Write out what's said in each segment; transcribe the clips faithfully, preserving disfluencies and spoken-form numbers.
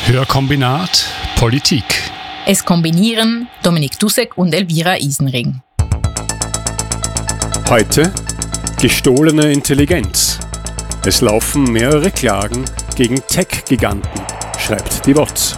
Hörkombinat Politik. Es kombinieren Dominik Dussek und Elvira Isenring. Heute gestohlene Intelligenz. Es laufen mehrere Klagen gegen Tech-Giganten, schreibt die W O Z.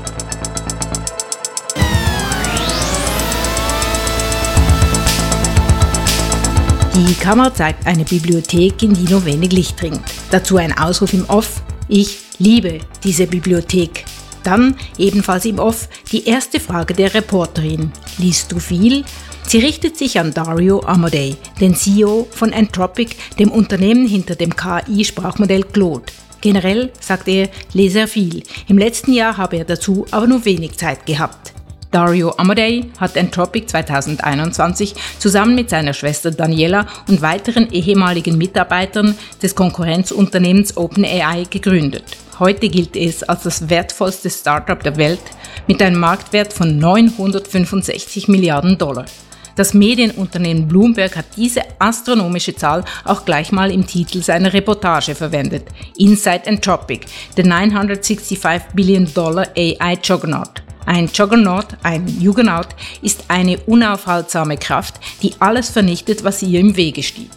Die Kamera zeigt eine Bibliothek, in die nur wenig Licht dringt. Dazu ein Ausruf im Off: Ich liebe diese Bibliothek. Dann, ebenfalls im Off, die erste Frage der Reporterin: Liest du viel? Sie richtet sich an Dario Amodei, den C E O von Anthropic, dem Unternehmen hinter dem K I-Sprachmodell Claude. Generell, sagt er, lese er viel. Im letzten Jahr habe er dazu aber nur wenig Zeit gehabt. Dario Amodei hat Anthropic zweitausendeinundzwanzig zusammen mit seiner Schwester Daniela und weiteren ehemaligen Mitarbeitern des Konkurrenzunternehmens OpenAI gegründet. Heute gilt es als das wertvollste Startup der Welt mit einem Marktwert von neunhundertfünfundsechzig Milliarden Dollar. Das Medienunternehmen Bloomberg hat diese astronomische Zahl auch gleich mal im Titel seiner Reportage verwendet. Inside Anthropic, the neunhundertfünfundsechzig Billion Dollar A I Juggernaut. Ein Juggernaut, ein Juggernaut, ist eine unaufhaltsame Kraft, die alles vernichtet, was ihr im Wege steht.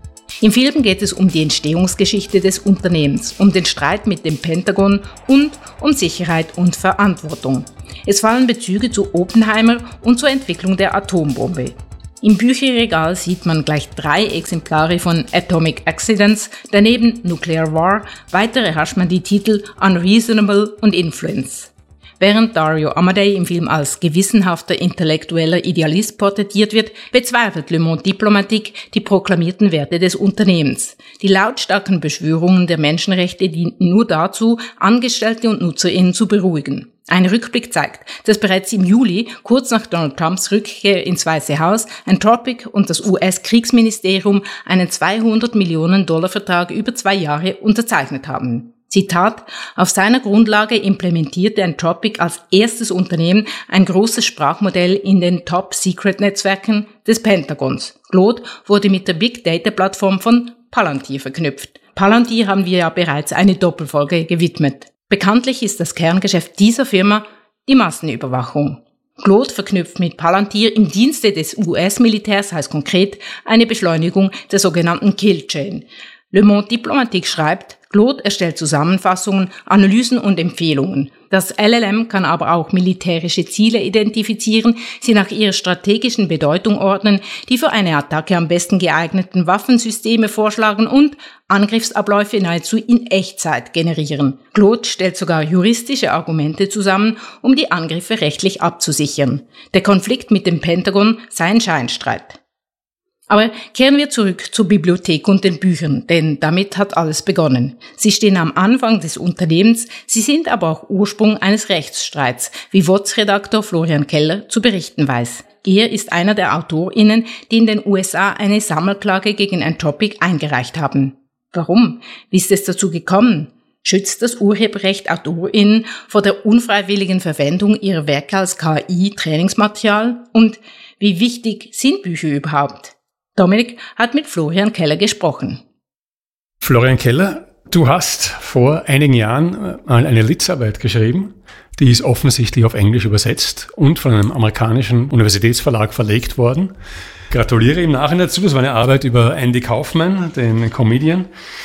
Im Film geht es um die Entstehungsgeschichte des Unternehmens, um den Streit mit dem Pentagon und um Sicherheit und Verantwortung. Es fallen Bezüge zu Oppenheimer und zur Entwicklung der Atombombe. Im Bücherregal sieht man gleich drei Exemplare von Atomic Accidents, daneben Nuclear War, weitere hascht man die Titel Unreasonable und Influence. Während Dario Amodei im Film als gewissenhafter intellektueller Idealist porträtiert wird, bezweifelt Le Monde Diplomatique die proklamierten Werte des Unternehmens. Die lautstarken Beschwörungen der Menschenrechte dienten nur dazu, Angestellte und NutzerInnen zu beruhigen. Ein Rückblick zeigt, dass bereits im Juli, kurz nach Donald Trumps Rückkehr ins Weiße Haus, Anthropic und das U S-Kriegsministerium einen zweihundert Millionen Dollar Vertrag über zwei Jahre unterzeichnet haben. Zitat: Auf seiner Grundlage implementierte Anthropic als erstes Unternehmen ein großes Sprachmodell in den Top-Secret-Netzwerken des Pentagons. Claude wurde mit der Big-Data-Plattform von Palantir verknüpft. Palantir haben wir ja bereits eine Doppelfolge gewidmet. Bekanntlich ist das Kerngeschäft dieser Firma die Massenüberwachung. Claude verknüpft mit Palantir im Dienste des U S-Militärs, heißt konkret eine Beschleunigung der sogenannten Kill-Chain. Le Monde Diplomatique schreibt, Claude erstellt Zusammenfassungen, Analysen und Empfehlungen. Das L L M kann aber auch militärische Ziele identifizieren, sie nach ihrer strategischen Bedeutung ordnen, die für eine Attacke am besten geeigneten Waffensysteme vorschlagen und Angriffsabläufe nahezu in Echtzeit generieren. Claude stellt sogar juristische Argumente zusammen, um die Angriffe rechtlich abzusichern. Der Konflikt mit dem Pentagon sei ein Scheinstreit. Aber kehren wir zurück zur Bibliothek und den Büchern, denn damit hat alles begonnen. Sie stehen am Anfang des Unternehmens, sie sind aber auch Ursprung eines Rechtsstreits, wie W O Z-Redaktor Florian Keller zu berichten weiß. Er ist einer der AutorInnen, die in den U S A eine Sammelklage gegen Anthropic eingereicht haben. Warum? Wie ist es dazu gekommen? Schützt das Urheberrecht AutorInnen vor der unfreiwilligen Verwendung ihrer Werke als K I-Trainingsmaterial? Und wie wichtig sind Bücher überhaupt? Dominik hat mit Florian Keller gesprochen. Florian Keller, du hast vor einigen Jahren mal eine Litzarbeit geschrieben. Die ist offensichtlich auf Englisch übersetzt und von einem amerikanischen Universitätsverlag verlegt worden. Gratuliere im Nachhinein dazu. Das war eine Arbeit über Andy Kaufman, den Comedian.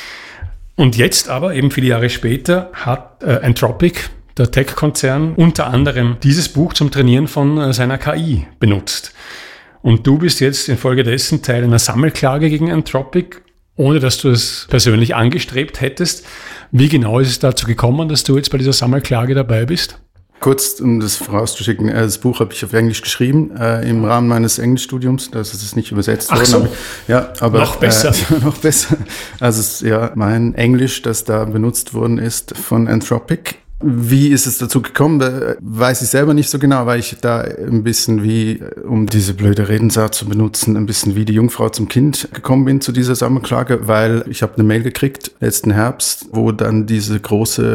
Und jetzt aber, eben viele Jahre später, hat äh, Anthropic, der Tech-Konzern, unter anderem dieses Buch zum Trainieren von äh, seiner K I benutzt. Und du bist jetzt infolgedessen Teil einer Sammelklage gegen Anthropic, ohne dass du es persönlich angestrebt hättest. Wie genau ist es dazu gekommen, dass du jetzt bei dieser Sammelklage dabei bist? Kurz, um das vorauszuschicken, das Buch habe ich auf Englisch geschrieben, äh, im Rahmen meines Englischstudiums, da ist es nicht übersetzt Ach worden. so. Aber, ja, aber, noch besser. Äh, noch besser. Also es ist ja mein Englisch, das da benutzt worden ist von Anthropic. Wie ist es dazu gekommen, weiß ich selber nicht so genau, weil ich da ein bisschen wie, um diese blöde Redensart zu benutzen, ein bisschen wie die Jungfrau zum Kind gekommen bin zu dieser Sammelklage, weil ich habe eine Mail gekriegt letzten Herbst, wo dann diese große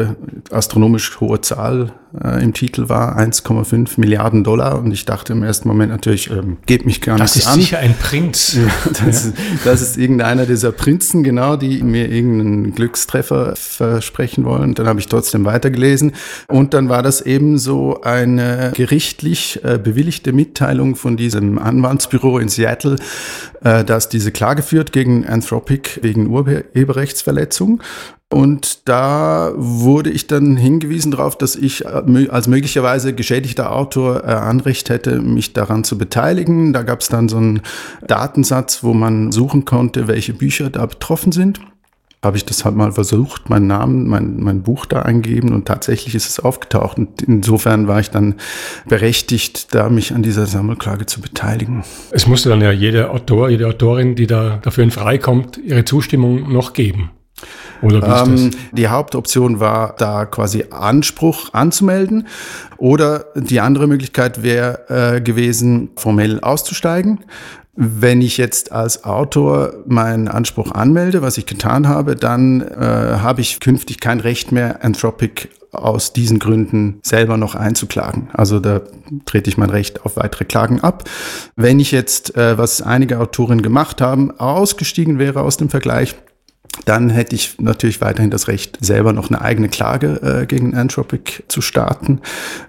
astronomisch hohe Zahl äh, im Titel war, eins Komma fünf Milliarden Dollar. Und ich dachte im ersten Moment natürlich, ähm, geht mich gar das nichts an. Das ist sicher ein Prinz. Ja, das, ja. Ist, das ist irgendeiner dieser Prinzen, genau, die mir irgendeinen Glückstreffer versprechen wollen. Dann habe ich trotzdem weitergelesen. Und dann war das eben so eine gerichtlich äh, bewilligte Mitteilung von diesem Anwaltsbüro in Seattle, äh, dass diese Klage führt gegen Anthropic wegen Urheberrechtsverletzung. Und da wurde ich dann hingewiesen darauf, dass ich als möglicherweise geschädigter Autor Anrecht hätte, mich daran zu beteiligen. Da gab es dann so einen Datensatz, wo man suchen konnte, welche Bücher da betroffen sind. Habe ich das halt mal versucht, meinen Namen, mein, mein Buch da eingegeben und tatsächlich ist es aufgetaucht. Und insofern war ich dann berechtigt, da mich an dieser Sammelklage zu beteiligen. Es musste dann ja jeder Autor, jede Autorin, die da dafür in Frage kommt, ihre Zustimmung noch geben. Oder wie ist ähm, das? Die Hauptoption war, da quasi Anspruch anzumelden. Oder die andere Möglichkeit wäre äh, gewesen, formell auszusteigen. Wenn ich jetzt als Autor meinen Anspruch anmelde, was ich getan habe, dann äh, habe ich künftig kein Recht mehr, Anthropic aus diesen Gründen selber noch einzuklagen. Also da trete ich mein Recht auf weitere Klagen ab. Wenn ich jetzt, äh, was einige Autoren gemacht haben, ausgestiegen wäre aus dem Vergleich, dann hätte ich natürlich weiterhin das Recht, selber noch eine eigene Klage äh, gegen Anthropic zu starten.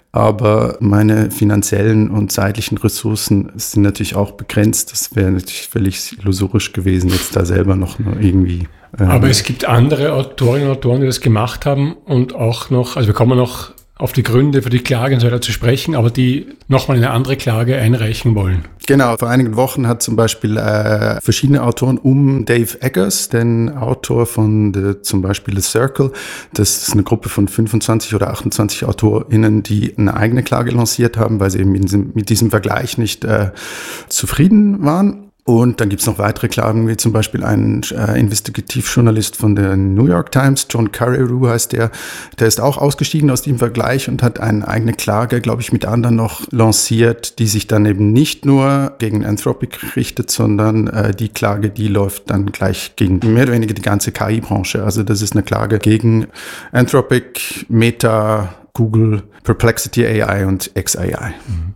Aber meine finanziellen und zeitlichen Ressourcen sind natürlich auch begrenzt. Das wäre natürlich völlig illusorisch gewesen, jetzt da selber noch nur irgendwie. Äh, Aber es gibt andere Autorinnen und Autoren, die das gemacht haben und auch noch, also wir kommen noch auf die Gründe für die Klage und so weiter zu sprechen, aber die nochmal eine andere Klage einreichen wollen. Genau, vor einigen Wochen hat zum Beispiel äh, verschiedene Autoren um Dave Eggers, den Autor von the, zum Beispiel The Circle, das ist eine Gruppe von fünfundzwanzig oder achtundzwanzig AutorInnen, die eine eigene Klage lanciert haben, weil sie eben mit diesem, mit diesem Vergleich nicht äh, zufrieden waren. Und dann gibt's noch weitere Klagen, wie zum Beispiel ein äh, Investigativjournalist von der New York Times, John Carreyrou heißt der, der ist auch ausgestiegen aus dem Vergleich und hat eine eigene Klage, glaube ich, mit anderen noch lanciert, die sich dann eben nicht nur gegen Anthropic richtet, sondern äh, die Klage, die läuft dann gleich gegen mehr oder weniger die ganze K I-Branche. Also das ist eine Klage gegen Anthropic, Meta, Google, Perplexity A I und X A I. Mhm.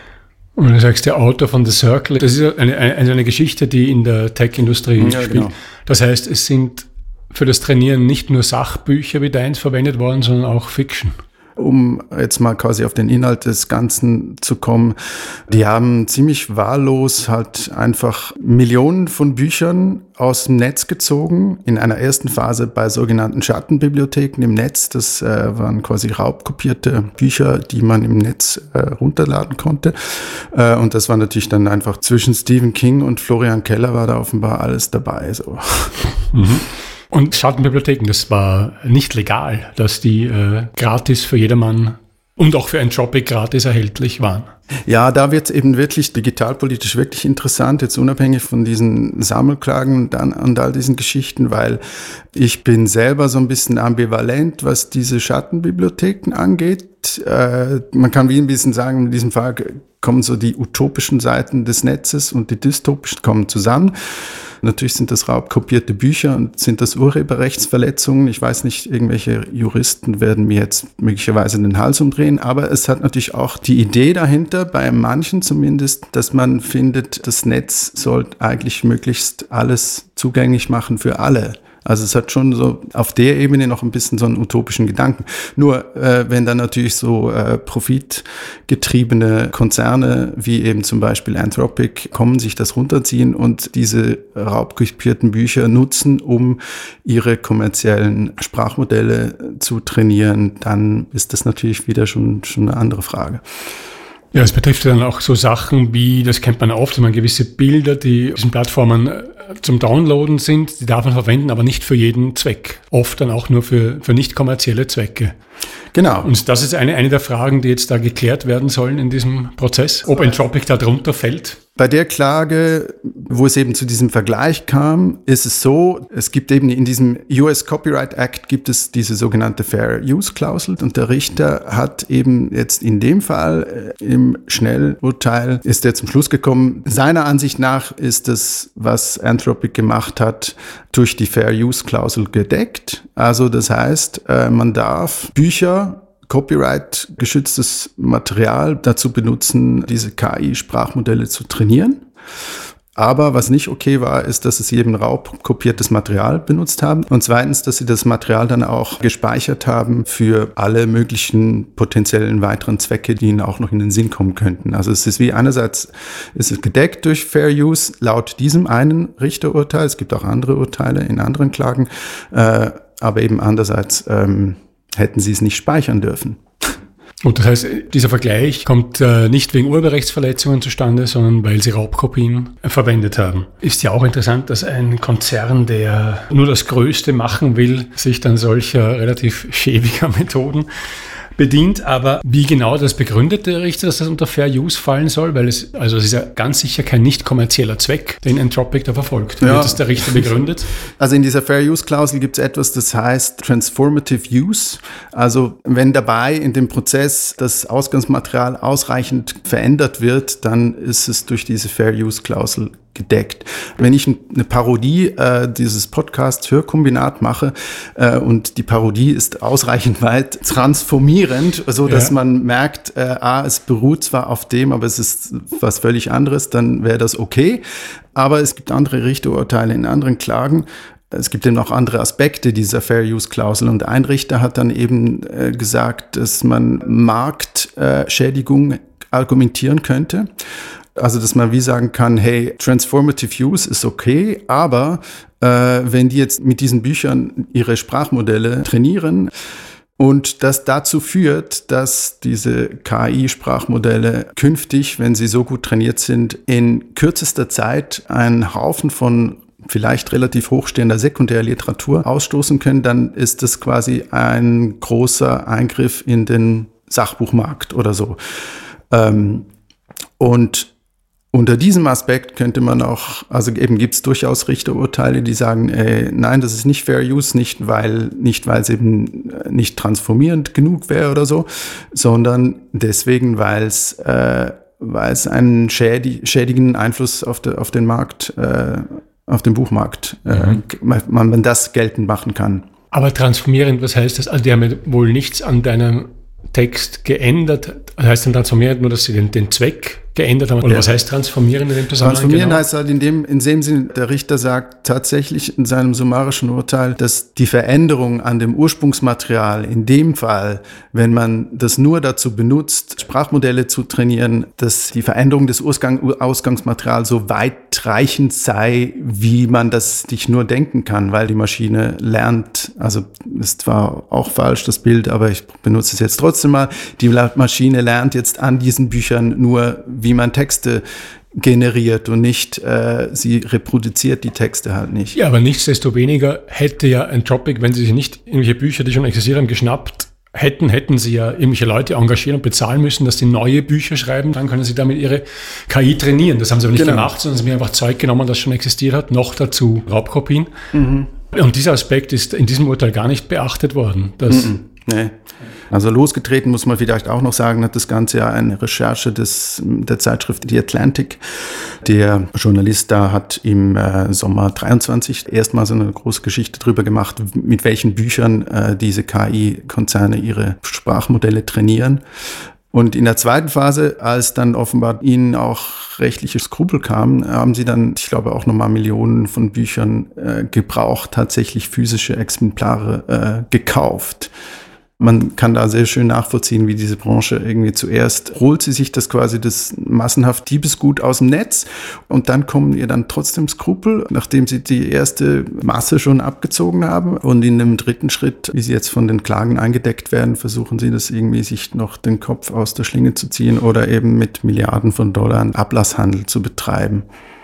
Und du sagst, der Autor von The Circle, das ist eine, eine, eine Geschichte, die in der Tech-Industrie ja, spielt. Genau. Das heißt, es sind für das Trainieren nicht nur Sachbücher wie deins verwendet worden, sondern auch Fiction. Um jetzt mal quasi auf den Inhalt des Ganzen zu kommen. Die haben ziemlich wahllos halt einfach Millionen von Büchern aus dem Netz gezogen. In einer ersten Phase bei sogenannten Schattenbibliotheken im Netz. Das äh, waren quasi raubkopierte Bücher, die man im Netz äh, runterladen konnte. Äh, und das war natürlich dann einfach zwischen Stephen King und Florian Keller war da offenbar alles dabei. So. Mhm. Und Schattenbibliotheken, das war nicht legal, dass die äh, gratis für jedermann und auch für Anthropic gratis erhältlich waren. Ja, da wird es eben wirklich digitalpolitisch wirklich interessant, jetzt unabhängig von diesen Sammelklagen und, und all diesen Geschichten, weil ich bin selber so ein bisschen ambivalent, was diese Schattenbibliotheken angeht. Äh, man kann wie ein bisschen sagen, in diesem Fall kommen so die utopischen Seiten des Netzes und die dystopischen kommen zusammen. Natürlich sind das raubkopierte Bücher und sind das Urheberrechtsverletzungen. Ich weiß nicht, irgendwelche Juristen werden mir jetzt möglicherweise den Hals umdrehen, aber es hat natürlich auch die Idee dahinter, bei manchen zumindest, dass man findet, das Netz sollte eigentlich möglichst alles zugänglich machen für alle. Also es hat schon so auf der Ebene noch ein bisschen so einen utopischen Gedanken. Nur äh, wenn dann natürlich so äh, profitgetriebene Konzerne wie eben zum Beispiel Anthropic kommen, sich das runterziehen und diese raubkopierten Bücher nutzen, um ihre kommerziellen Sprachmodelle zu trainieren, dann ist das natürlich wieder schon, schon eine andere Frage. Ja, es betrifft dann auch so Sachen wie, das kennt man oft, wenn man gewisse Bilder, die auf diesen Plattformen zum Downloaden sind, die darf man verwenden, aber nicht für jeden Zweck. Oft dann auch nur für, für nicht kommerzielle Zwecke. Genau. Und das ist eine, eine der Fragen, die jetzt da geklärt werden sollen in diesem Prozess, ob Anthropic da drunter fällt. Bei der Klage, wo es eben zu diesem Vergleich kam, ist es so, es gibt eben in diesem U S Copyright Act gibt es diese sogenannte Fair Use Klausel und der Richter hat eben jetzt in dem Fall äh, im Schnellurteil ist er zum Schluss gekommen, seiner Ansicht nach ist das, was Anthropic gemacht hat, durch die Fair Use Klausel gedeckt. Also das heißt, äh, man darf Bücher, Copyright-geschütztes Material dazu benutzen, diese K I-Sprachmodelle zu trainieren. Aber was nicht okay war, ist, dass sie eben raubkopiertes Material benutzt haben. Und zweitens, dass sie das Material dann auch gespeichert haben für alle möglichen potenziellen weiteren Zwecke, die ihnen auch noch in den Sinn kommen könnten. Also es ist wie einerseits ist es gedeckt durch Fair Use laut diesem einen Richterurteil. Es gibt auch andere Urteile in anderen Klagen. Äh, aber eben andererseits ähm, hätten sie es nicht speichern dürfen. Und das heißt, dieser Vergleich kommt äh, nicht wegen Urheberrechtsverletzungen zustande, sondern weil sie Raubkopien äh, verwendet haben. Ist ja auch interessant, dass ein Konzern, der nur das Größte machen will, sich dann solcher relativ schäbiger Methoden bedient, aber wie genau das begründet der Richter, dass das unter Fair Use fallen soll? Weil es, also es ist ja ganz sicher kein nicht kommerzieller Zweck, den Anthropic da verfolgt. Wie ja. wird das der Richter begründet? Also in dieser Fair Use Klausel gibt es etwas, das heißt Transformative Use. Also wenn dabei in dem Prozess das Ausgangsmaterial ausreichend verändert wird, dann ist es durch diese Fair Use Klausel gedeckt. Wenn ich eine Parodie äh, dieses Podcast-Hörkombinat mache äh, und die Parodie ist ausreichend weit transformierend, so dass ja. man merkt, äh, ah, es beruht zwar auf dem, aber es ist was völlig anderes, dann wäre das okay. Aber es gibt andere Richterurteile in anderen Klagen. Es gibt eben auch andere Aspekte dieser Fair-Use-Klausel und ein Richter hat dann eben äh, gesagt, dass man Marktschädigung äh, argumentieren könnte. Also, dass man wie sagen kann, hey, Transformative Use ist okay, aber äh, wenn die jetzt mit diesen Büchern ihre Sprachmodelle trainieren und das dazu führt, dass diese K I-Sprachmodelle künftig, wenn sie so gut trainiert sind, in kürzester Zeit einen Haufen von vielleicht relativ hochstehender Sekundärliteratur ausstoßen können, dann ist das quasi ein großer Eingriff in den Sachbuchmarkt oder so. Ähm, und unter diesem Aspekt könnte man auch, also eben gibt es durchaus Richterurteile, die sagen, ey, nein, das ist nicht Fair Use, nicht weil, nicht weil es eben nicht transformierend genug wäre oder so, sondern deswegen, weil es, äh, weil es einen schädi- schädigenden Einfluss auf, de, auf den Markt, äh, auf den Buchmarkt, mhm. äh, man, man das geltend machen kann. Aber transformierend, was heißt das? Also die haben wohl nichts an deinem Text geändert. Das heißt dann transformierend nur, dass sie den, den Zweck geändert haben? Oder ja. was heißt transformieren in dem Zusammenhang? Transformieren genau? heißt halt in dem, in dem Sinne, der Richter sagt tatsächlich in seinem summarischen Urteil, dass die Veränderung an dem Ursprungsmaterial in dem Fall, wenn man das nur dazu benutzt, Sprachmodelle zu trainieren, dass die Veränderung des Ausgang, Ausgangsmaterials so weitreichend sei, wie man das nicht nur denken kann, weil die Maschine lernt, also ist zwar auch falsch das Bild, aber ich benutze es jetzt trotzdem mal, die Maschine lernt jetzt an diesen Büchern nur, wie man Texte generiert und nicht, äh, sie reproduziert die Texte halt nicht. Ja, aber nichtsdestoweniger hätte ja Anthropic, wenn sie sich nicht irgendwelche Bücher, die schon existieren, geschnappt hätten, hätten sie ja irgendwelche Leute engagieren und bezahlen müssen, dass die neue Bücher schreiben, dann können sie damit ihre K I trainieren. Das haben sie aber nicht genau. gemacht, sondern sie haben einfach Zeug genommen, das schon existiert hat, noch dazu Raubkopien. Mhm. Und dieser Aspekt ist in diesem Urteil gar nicht beachtet worden. Dass mhm. Nee. Also losgetreten muss man vielleicht auch noch sagen, hat das Ganze ja eine Recherche des, der Zeitschrift The Atlantic. Der Journalist da hat im äh, Sommer dreiundzwanzig erstmal so eine große Geschichte drüber gemacht, mit welchen Büchern äh, diese K I-Konzerne ihre Sprachmodelle trainieren. Und in der zweiten Phase, als dann offenbar ihnen auch rechtliche Skrupel kamen, haben sie dann, ich glaube, auch nochmal Millionen von Büchern äh, gebraucht, tatsächlich physische Exemplare äh, gekauft. Man kann da sehr schön nachvollziehen, wie diese Branche irgendwie zuerst holt sie sich das quasi das massenhaft Diebesgut aus dem Netz und dann kommen ihr dann trotzdem Skrupel, nachdem sie die erste Masse schon abgezogen haben und in dem dritten Schritt, wie sie jetzt von den Klagen eingedeckt werden, versuchen sie das irgendwie sich noch den Kopf aus der Schlinge zu ziehen oder eben mit Milliarden von Dollar Ablasshandel zu betreiben.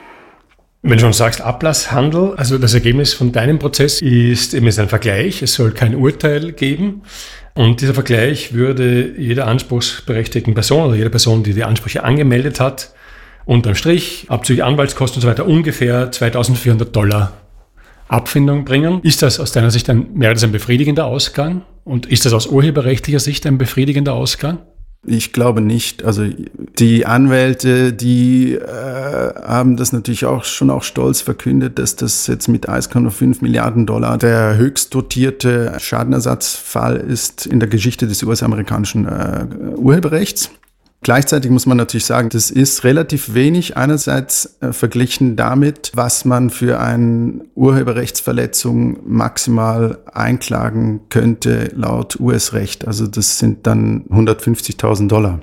Wenn du schon sagst Ablasshandel, also das Ergebnis von deinem Prozess ist eben ein Vergleich, es soll kein Urteil geben und dieser Vergleich würde jeder anspruchsberechtigten Person oder jeder Person, die die Ansprüche angemeldet hat, unterm Strich, abzüglich Anwaltskosten und so weiter, ungefähr zweitausendvierhundert Dollar Abfindung bringen. Ist das aus deiner Sicht ein, wäre das ein befriedigender Ausgang? Und ist das aus urheberrechtlicher Sicht ein befriedigender Ausgang? Ich glaube nicht. Also die Anwälte, die äh, haben das natürlich auch schon auch stolz verkündet, dass das jetzt mit eins Komma fünf Milliarden Dollar der höchst dotierte Schadenersatzfall ist in der Geschichte des U S-amerikanischen äh, Urheberrechts. Gleichzeitig muss man natürlich sagen, das ist relativ wenig einerseits äh, verglichen damit, was man für eine Urheberrechtsverletzung maximal einklagen könnte laut U S-Recht. Also das sind dann hundertfünfzigtausend Dollar.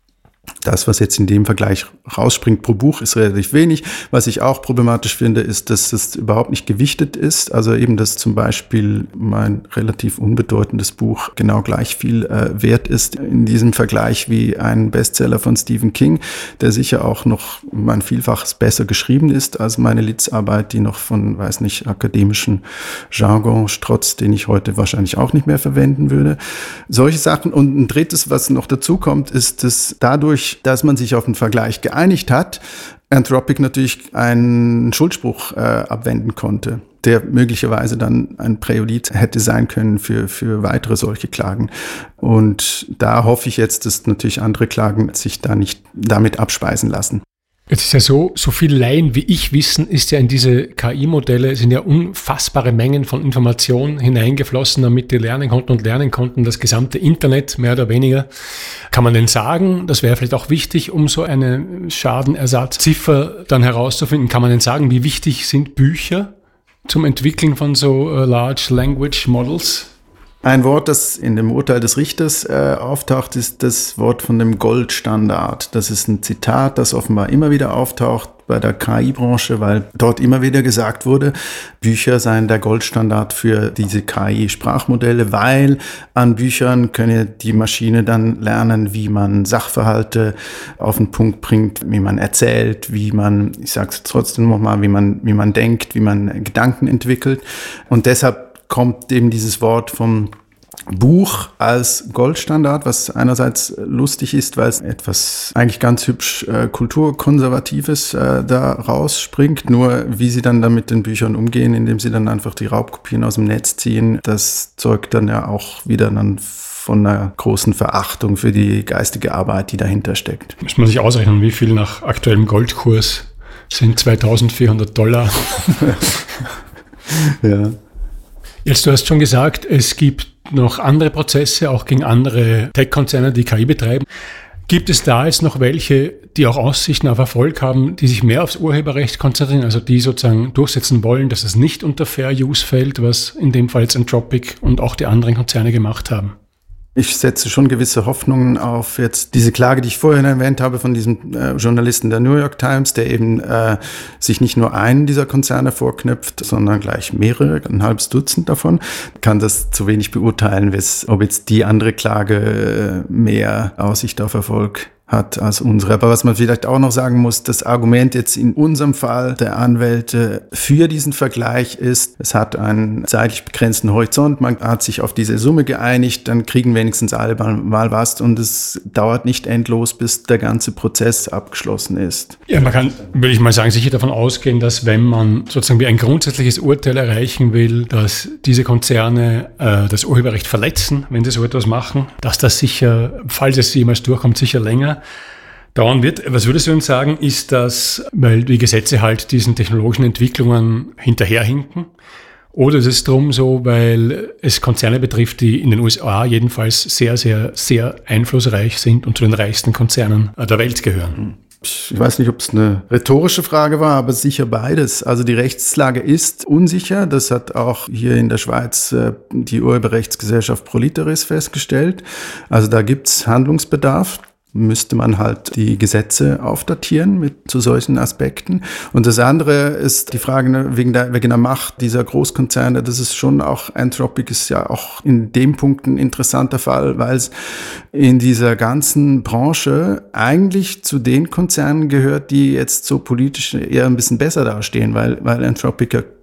Das, was jetzt in dem Vergleich rausspringt pro Buch, ist relativ wenig. Was ich auch problematisch finde, ist, dass es überhaupt nicht gewichtet ist. Also eben, dass zum Beispiel mein relativ unbedeutendes Buch genau gleich viel äh, wert ist in diesem Vergleich wie ein Bestseller von Stephen King, der sicher auch noch um ein Vielfaches besser geschrieben ist als meine Litzarbeit, die noch von, weiß nicht, akademischen Jargon strotzt, den ich heute wahrscheinlich auch nicht mehr verwenden würde. Solche Sachen. Und ein drittes, was noch dazu kommt, ist, dass dadurch, dass man sich auf einen Vergleich geeinigt hat, Anthropic natürlich einen Schuldspruch äh, abwenden konnte, der möglicherweise dann ein Präjudizit hätte sein können für, für weitere solche Klagen. Und da hoffe ich jetzt, dass natürlich andere Klagen sich da nicht damit abspeisen lassen. Jetzt ist ja so, so viel Laien wie ich wissen, ist ja in diese K I-Modelle, sind ja unfassbare Mengen von Informationen hineingeflossen, damit die lernen konnten und lernen konnten, das gesamte Internet, mehr oder weniger. Kann man denn sagen, das wäre vielleicht auch wichtig, um so eine Schadenersatzziffer dann herauszufinden, kann man denn sagen, wie wichtig sind Bücher zum Entwickeln von so uh, Large Language Models? Ein Wort, das in dem Urteil des Richters äh, auftaucht, ist das Wort von dem Goldstandard. Das ist ein Zitat, das offenbar immer wieder auftaucht bei der K I-Branche, weil dort immer wieder gesagt wurde, Bücher seien der Goldstandard für diese K I-Sprachmodelle, weil an Büchern könne die Maschine dann lernen, wie man Sachverhalte auf den Punkt bringt, wie man erzählt, wie man, ich sage es trotzdem nochmal, wie man, wie man denkt, wie man Gedanken entwickelt. Und deshalb kommt eben dieses Wort vom Buch als Goldstandard, was einerseits lustig ist, weil es etwas eigentlich ganz hübsch äh, Kulturkonservatives äh, da rausspringt. Nur wie sie dann da mit den Büchern umgehen, indem sie dann einfach die Raubkopien aus dem Netz ziehen, das zeugt dann ja auch wieder dann von einer großen Verachtung für die geistige Arbeit, die dahinter steckt. Muss man sich ausrechnen, wie viel nach aktuellem Goldkurs sind zweitausendvierhundert Dollar. Ja. Jetzt, du hast schon gesagt, es gibt noch andere Prozesse, auch gegen andere Tech-Konzerne, die K I betreiben. Gibt es da jetzt noch welche, die auch Aussichten auf Erfolg haben, die sich mehr aufs Urheberrecht konzentrieren, also die sozusagen durchsetzen wollen, dass es nicht unter Fair Use fällt, was in dem Fall jetzt Anthropic und auch die anderen Konzerne gemacht haben? Ich setze schon gewisse Hoffnungen auf jetzt diese Klage, die ich vorhin erwähnt habe von diesem äh, Journalisten der New York Times, der eben äh, sich nicht nur einen dieser Konzerne vorknüpft, sondern gleich mehrere, ein halbes Dutzend davon. Kann das zu wenig beurteilen, ob jetzt die andere Klage äh, mehr Aussicht auf Erfolg hat als unsere. Aber was man vielleicht auch noch sagen muss, das Argument jetzt in unserem Fall der Anwälte für diesen Vergleich ist, es hat einen zeitlich begrenzten Horizont, man hat sich auf diese Summe geeinigt, dann kriegen wenigstens alle mal was und es dauert nicht endlos, bis der ganze Prozess abgeschlossen ist. Ja, man kann, würde ich mal sagen, sicher davon ausgehen, dass wenn man sozusagen wie ein grundsätzliches Urteil erreichen will, dass diese Konzerne äh, das Urheberrecht verletzen, wenn sie so etwas machen, dass das sicher, falls es jemals durchkommt, sicher länger dauern wird. Was würdest du uns sagen, ist das, weil die Gesetze halt diesen technologischen Entwicklungen hinterherhinken? Oder ist es drum so, weil es Konzerne betrifft, die in den U S A jedenfalls sehr, sehr, sehr einflussreich sind und zu den reichsten Konzernen der Welt gehören? Ich weiß nicht, ob es eine rhetorische Frage war, aber sicher beides. Also die Rechtslage ist unsicher. Das hat auch hier in der Schweiz äh, die Urheberrechtsgesellschaft Proliteris festgestellt. Also da gibt's Handlungsbedarf. Müsste man halt die Gesetze aufdatieren mit zu solchen Aspekten. Und das andere ist die Frage wegen der, wegen der Macht dieser Großkonzerne. Das ist schon auch, Anthropic ist ja auch in dem Punkt ein interessanter Fall, weil es in dieser ganzen Branche eigentlich zu den Konzernen gehört, die jetzt so politisch eher ein bisschen besser dastehen, weil, weil Anthropic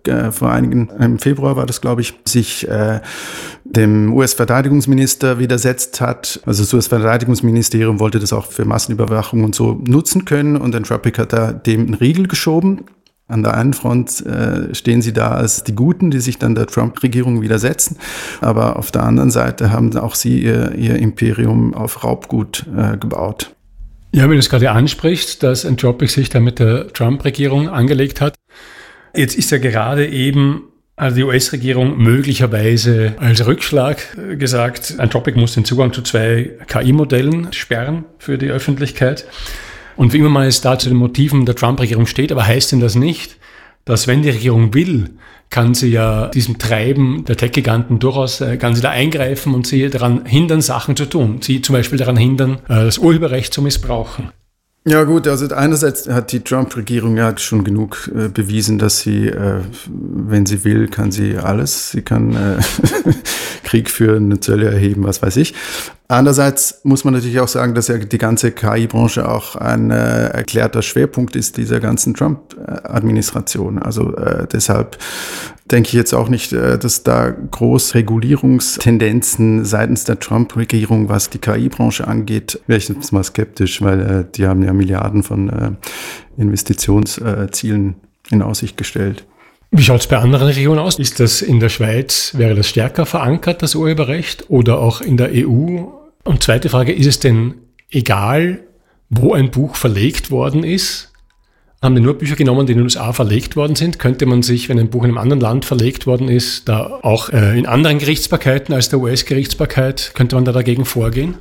äh, vor einigen, im Februar war das, glaube ich, sich äh, dem U S-Verteidigungsminister widersetzt hat. Also das U S-Verteidigungsministerium wollte das auch für Massenüberwachung und so nutzen können und Anthropic hat da dem einen Riegel geschoben. An der einen Front äh, stehen sie da als die Guten, die sich dann der Trump-Regierung widersetzen. Aber auf der anderen Seite haben auch sie ihr, ihr Imperium auf Raubgut äh, gebaut. Ja, wenn du es gerade ansprichst, dass Anthropic sich da mit der Trump-Regierung angelegt hat. Jetzt ist ja gerade eben also die U S-Regierung möglicherweise als Rückschlag gesagt, Anthropic muss den Zugang zu zwei K I-Modellen sperren für die Öffentlichkeit. Und wie immer man es da zu den Motiven der Trump-Regierung steht, aber heißt denn das nicht, dass wenn die Regierung will, kann sie ja diesem Treiben der Tech-Giganten durchaus, äh, kann sie da eingreifen und sie daran hindern, Sachen zu tun. Sie zum Beispiel daran hindern, äh, das Urheberrecht zu missbrauchen. Ja gut, also einerseits hat die Trump-Regierung ja schon genug äh, bewiesen, dass sie, äh, wenn sie will, kann sie alles. Sie kann äh, Krieg führen, Zölle erheben, was weiß ich. Andererseits muss man natürlich auch sagen, dass ja die ganze K I-Branche auch ein äh, erklärter Schwerpunkt ist dieser ganzen Trump-Administration. Also äh, deshalb denke ich jetzt auch nicht, äh, dass da groß Regulierungstendenzen seitens der Trump-Regierung, was die K I-Branche angeht, wäre ich jetzt mal skeptisch, weil äh, die haben ja Milliarden von äh, Investitionszielen in Aussicht gestellt. Wie schaut es bei anderen Regionen aus? Ist das in der Schweiz, wäre das stärker verankert, das Urheberrecht, oder auch in der E U? Und zweite Frage, ist es denn egal, wo ein Buch verlegt worden ist? Haben die nur Bücher genommen, die in den U S A verlegt worden sind? Könnte man sich, wenn ein Buch in einem anderen Land verlegt worden ist, da auch äh, in anderen Gerichtsbarkeiten als der U S-Gerichtsbarkeit, könnte man da dagegen vorgehen?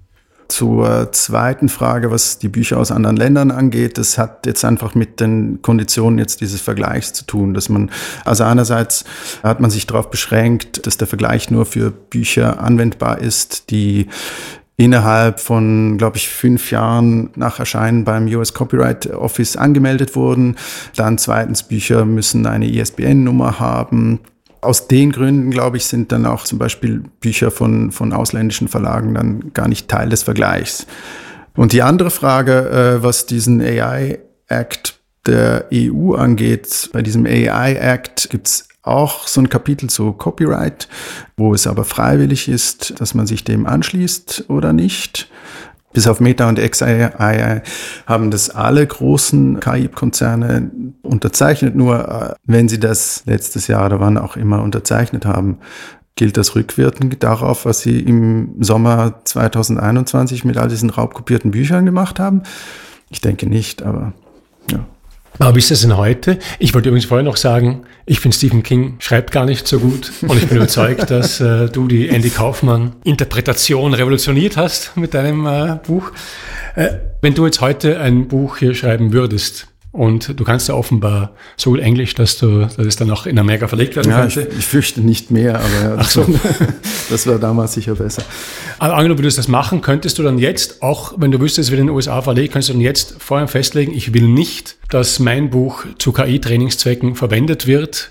Zur zweiten Frage, was die Bücher aus anderen Ländern angeht, das hat jetzt einfach mit den Konditionen jetzt dieses Vergleichs zu tun, dass man, also einerseits hat man sich darauf beschränkt, dass der Vergleich nur für Bücher anwendbar ist, die innerhalb von, glaube ich, fünf Jahren nach Erscheinen beim U S Copyright Office angemeldet wurden. Dann zweitens, Bücher müssen eine I S B N-Nummer haben. Aus den Gründen, glaube ich, sind dann auch zum Beispiel Bücher von, von ausländischen Verlagen dann gar nicht Teil des Vergleichs. Und die andere Frage, äh, was diesen A I-Act der E U angeht, bei diesem A I-Act gibt es auch so ein Kapitel zu Copyright, wo es aber freiwillig ist, dass man sich dem anschließt oder nicht. Bis auf Meta und X A I haben das alle großen K I-Konzerne unterzeichnet. Nur wenn sie das letztes Jahr oder wann auch immer unterzeichnet haben, gilt das rückwirkend darauf, was sie im Sommer zwanzig einundzwanzig mit all diesen raubkopierten Büchern gemacht haben. Ich denke nicht, aber ja. Aber wie ist das denn heute? Ich wollte übrigens vorher noch sagen, ich finde Stephen King schreibt gar nicht so gut und ich bin überzeugt, dass äh, du die Andy Kaufmann-Interpretation revolutioniert hast mit deinem äh, Buch. Äh, wenn du jetzt heute ein Buch hier schreiben würdest und du kannst ja offenbar so gut Englisch, dass du dass es dann auch in Amerika verlegt werden ja, könnte. Ich, ich fürchte nicht mehr, aber ja, das, so. das war damals sicher besser. Aber angenommen, würdest du das machen, könntest du dann jetzt, auch wenn du wüsstest, es wird in den U S A verlegt, könntest du dann jetzt vorher festlegen, ich will nicht, dass mein Buch zu K I-Trainingszwecken verwendet wird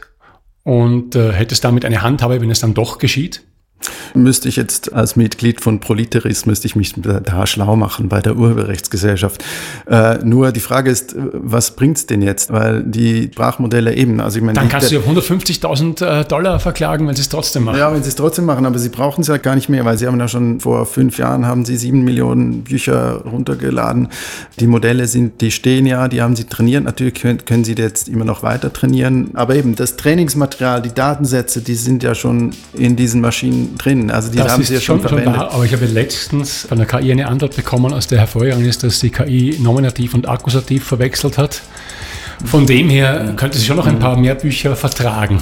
und äh, hättest damit eine Handhabe, wenn es dann doch geschieht? Müsste ich jetzt als Mitglied von Proliteris, müsste ich mich da schlau machen bei der Urheberrechtsgesellschaft. Äh, nur die Frage ist, was bringt's denn jetzt? Weil die Sprachmodelle eben, also ich meine... Dann kannst du ja hundertfünfzigtausend Dollar verklagen, wenn sie es trotzdem machen. Ja, wenn sie es trotzdem machen, aber sie brauchen es ja gar nicht mehr, weil sie haben ja schon vor fünf Jahren haben sie sieben Millionen Bücher runtergeladen. Die Modelle sind, die stehen ja, die haben sie trainiert. Natürlich können, können sie jetzt immer noch weiter trainieren, aber eben das Trainingsmaterial, die Datensätze, die sind ja schon in diesen Maschinen drin. Also die das haben sie ja schon, schon verwendet. Schon wahr, aber ich habe letztens von der K I eine Antwort bekommen, aus der hervorgegangen ist, dass die K I Nominativ und Akkusativ verwechselt hat. Von dem her könnte sie schon noch ein paar mehr Bücher vertragen.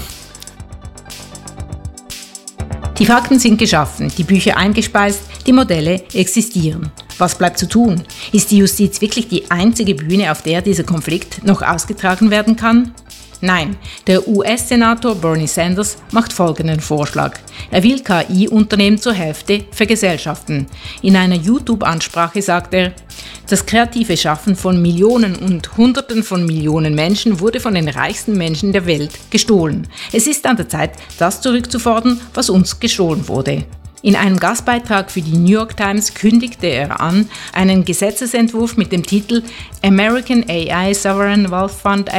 Die Fakten sind geschaffen, die Bücher eingespeist, die Modelle existieren. Was bleibt zu tun? Ist die Justiz wirklich die einzige Bühne, auf der dieser Konflikt noch ausgetragen werden kann? Nein, der U S-Senator Bernie Sanders macht folgenden Vorschlag. Er will K I-Unternehmen zur Hälfte vergesellschaften. In einer YouTube-Ansprache sagt er, das kreative Schaffen von Millionen und Hunderten von Millionen Menschen wurde von den reichsten Menschen der Welt gestohlen. Es ist an der Zeit, das zurückzufordern, was uns gestohlen wurde. In einem Gastbeitrag für die New York Times kündigte er an, einen Gesetzesentwurf mit dem Titel American A I Sovereign Wealth Fund Act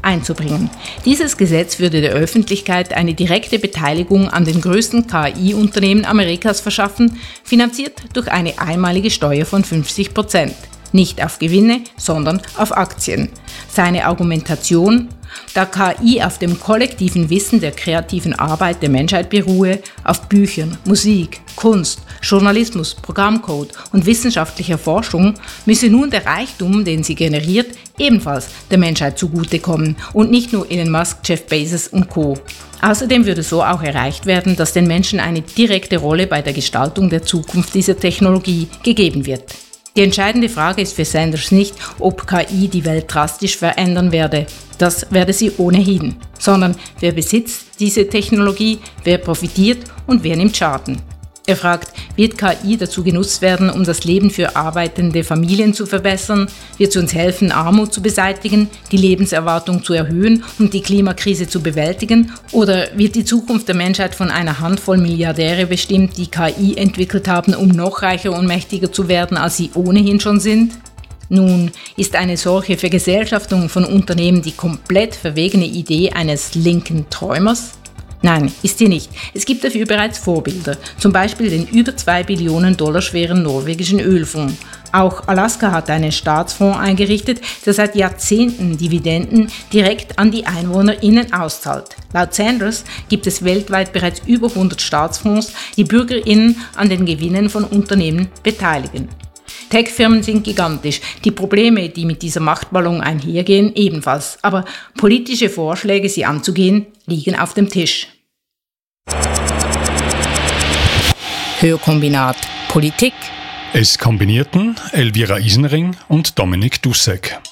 einzubringen. Dieses Gesetz würde der Öffentlichkeit eine direkte Beteiligung an den größten K I-Unternehmen Amerikas verschaffen, finanziert durch eine einmalige Steuer von fünfzig Prozent. Nicht auf Gewinne, sondern auf Aktien. Seine Argumentation: Da K I auf dem kollektiven Wissen der kreativen Arbeit der Menschheit beruhe, auf Büchern, Musik, Kunst, Journalismus, Programmcode und wissenschaftlicher Forschung, müsse nun der Reichtum, den sie generiert, ebenfalls der Menschheit zugutekommen und nicht nur Elon Musk, Jeff Bezos und Co. Außerdem würde so auch erreicht werden, dass den Menschen eine direkte Rolle bei der Gestaltung der Zukunft dieser Technologie gegeben wird. Die entscheidende Frage ist für Sanders nicht, ob K I die Welt drastisch verändern werde. Das werde sie ohnehin. Sondern wer besitzt diese Technologie, wer profitiert und wer nimmt Schaden. Er fragt, wird K I dazu genutzt werden, um das Leben für arbeitende Familien zu verbessern? Wird sie uns helfen, Armut zu beseitigen, die Lebenserwartung zu erhöhen und die Klimakrise zu bewältigen? Oder wird die Zukunft der Menschheit von einer Handvoll Milliardäre bestimmt, die K I entwickelt haben, um noch reicher und mächtiger zu werden, als sie ohnehin schon sind? Nun, ist eine solche Vergesellschaftung von Unternehmen die komplett verwegene Idee eines linken Träumers? Nein, ist sie nicht. Es gibt dafür bereits Vorbilder, zum Beispiel den über zwei Billionen Dollar schweren norwegischen Ölfonds. Auch Alaska hat einen Staatsfonds eingerichtet, der seit Jahrzehnten Dividenden direkt an die EinwohnerInnen auszahlt. Laut Sanders gibt es weltweit bereits über hundert Staatsfonds, die BürgerInnen an den Gewinnen von Unternehmen beteiligen. Tech-Firmen sind gigantisch, die Probleme, die mit dieser Machtballung einhergehen, ebenfalls. Aber politische Vorschläge, sie anzugehen, liegen auf dem Tisch. Hörkombinat Politik. Es kombinierten Elvira Isenring und Dominik Dussek.